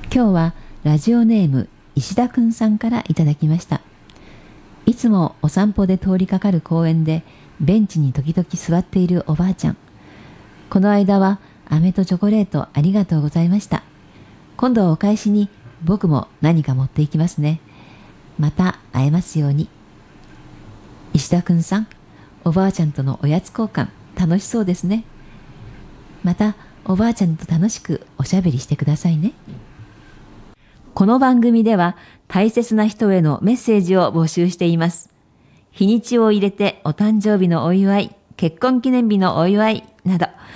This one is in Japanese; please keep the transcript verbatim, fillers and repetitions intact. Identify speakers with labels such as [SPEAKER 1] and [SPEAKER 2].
[SPEAKER 1] 今日はラジオネーム石田くんさんからいただきました。いつもお散歩で通りかかる公園でベンチに時々座っているおばあちゃん。この間は飴とチョコレートありがとうございました。今度はお返しに僕も何か持っていきますね。また会えますように。石田くんさん、おばあちゃんとのおやつ交換楽しそうですね。またおばあちゃんと楽しくおしゃべりしてくださいね。この番組では大切な人へのメッセージを募集しています。日にちを入れてお誕生日のお祝い、結婚記念日のお祝いなど、